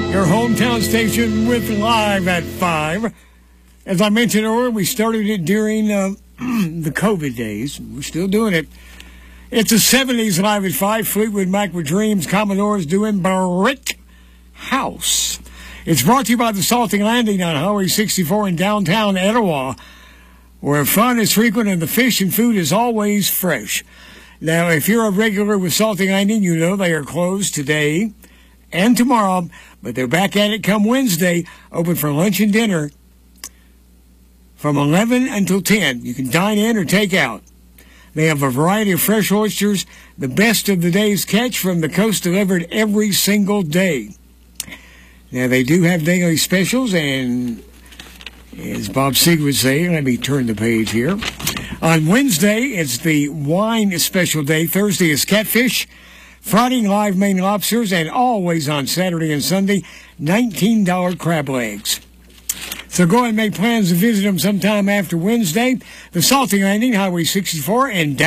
your hometown station with Live at 5. As I mentioned earlier, we started it during the COVID days. We're still doing it. It's the 70s Live at 5. Fleetwood Mac with Dreams. Commodores doing Brick House. It's brought to you by the Salting Landing on Highway 64 in downtown Etowah, where fun is frequent and the fish and food is always fresh. Now, if you're a regular with Salting Landing, you know they are closed today and tomorrow, but they're back at it come Wednesday, open for lunch and dinner from 11 until 10. You can dine in or take out. They have a variety of fresh oysters, the best of the day's catch from the coast, delivered every single day. Now, they do have daily specials, and as Bob Seeg would say, let me turn the page here. On Wednesday, it's the wine special day. Thursday is catfish. Friday, live Maine lobsters. And always on Saturday and Sunday, $19 crab legs. So go ahead and make plans to visit them sometime after Wednesday. The Salting Landing, Highway 64, and